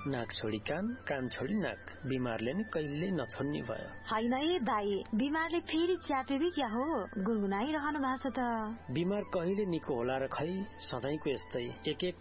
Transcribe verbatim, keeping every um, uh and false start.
नाक छोडी कान, कान छोडी नाक। बिमारले नि कहिले नछोड्ने भयो। हैन ए दाई, बिमारले फेरि च्याप्यो कि क्या हो? गुनगुनाइरहनु भएको छ त। बिमार कहिले निको होला र खै, सधैँको यस्तै एक एक